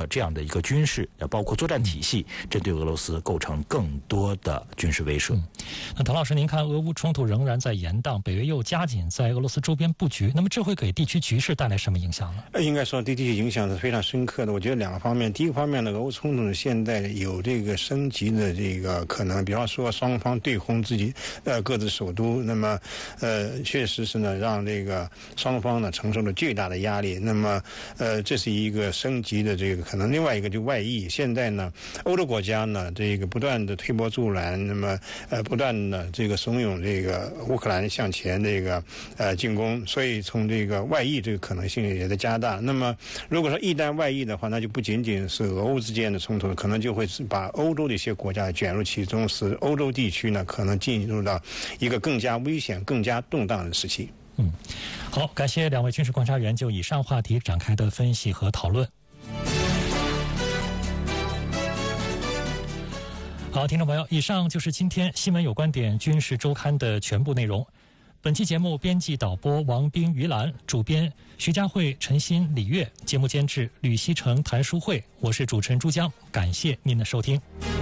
这样的一个军事，包括作战体系，针对俄罗斯构成更多的军事威慑。 那唐老师，您看俄乌冲突仍然在延宕，北约又加紧在俄罗斯周边布局，那么这会给地区局势带来什么影响呢？ 应该说对地区影响是非常深刻的。我觉得两个方面，第一个方面呢，俄乌冲突现在有这个升级的这个可能，比方说双方对轰自己各自首都，那么确实是呢让这个双方呢承受了巨大的压力。那么这是一个升级的这个可能。另外一个就外溢，现在呢欧洲国家呢这个不断的推波助澜，那么不断的这个怂恿这个乌克兰向前这个进攻，所以从这个外溢这个可能性也在加大。那么如果说一旦外溢的话，那就不仅仅是俄乌之间的冲突，可能就会把欧洲的一些国家卷入其中，使欧洲地区呢可能进入到一个更加危险、更加动荡的时期。 好，感谢两位军事观察员就以上话题展开的分析和讨论。好，听众朋友，以上就是今天新闻有观点军事周刊的全部内容。本期节目编辑导播王斌、于兰，主编徐佳慧、陈鑫、李月，节目监制吕希成、谭淑慧，我是主持人朱江，感谢您的收听。